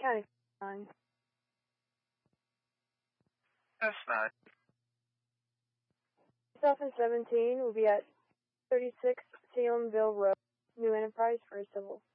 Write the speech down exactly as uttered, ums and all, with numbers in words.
County nine. That's nine. twenty seventeen will be at thirty-six Salemville Road, New Enterprise for a civil.